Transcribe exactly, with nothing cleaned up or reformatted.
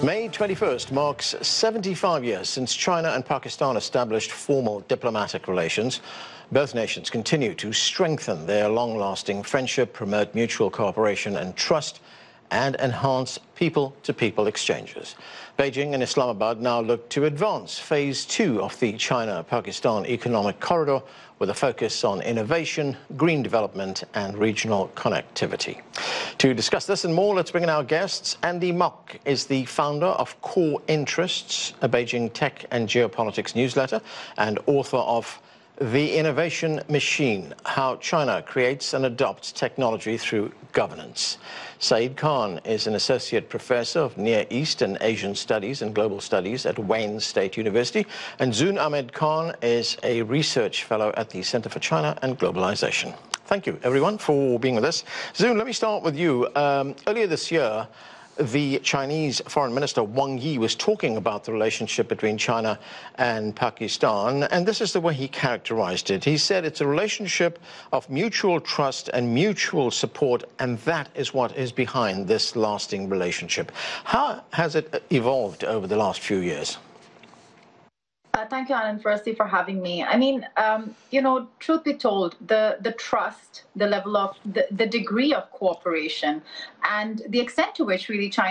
May twenty-first marks seventy-five years since China and Pakistan established formal diplomatic relations. Both nations continue to strengthen their long-lasting friendship, promote mutual cooperation and trust, and enhance people-to-people exchanges. Beijing and Islamabad now look to advance phase two of the China-Pakistan economic corridor with a focus on innovation, green development and regional connectivity. To discuss this and more, let's bring in our guests. Andy Mok is the founder of Core Interests, a Beijing tech and geopolitics newsletter, and author of The Innovation Machine: How China Creates and Adopts Technology Through Governance. Saeed Khan is an associate professor of Near East and Asian Studies and Global Studies at Wayne State University. And Zoon Ahmed Khan is a research fellow at the Center for China and Globalization. Thank you, everyone, for being with us. Zoon, let me start with you. Um, earlier this year, the Chinese Foreign Minister Wang Yi was talking about the relationship between China and Pakistan, and this is the way he characterized it. He said it's a relationship of mutual trust and mutual support, and that is what is behind this lasting relationship. How has it evolved over the last few years? Uh, thank you, Alan, firstly, for having me. I mean, um, you know, truth be told, the, the trust, the level of, the, the degree of cooperation, and the extent to which really China